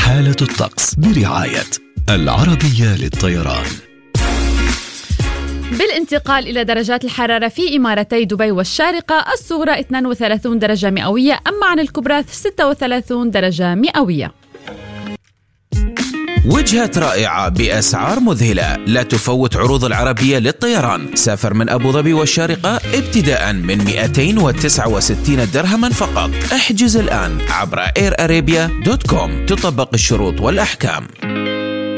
حالة الطقس برعاية العربية للطيران. بالانتقال إلى درجات الحرارة في إمارتي دبي والشارقة، الصغرى 32 درجة مئوية، أما عن الكبرى 36 درجة مئوية. وجهة رائعة بأسعار مذهلة، لا تفوت عروض العربية للطيران. سافر من أبو ظبي والشارقة ابتداء من 269 درهما فقط. احجز الآن عبر airarabia.com. تطبق الشروط والأحكام.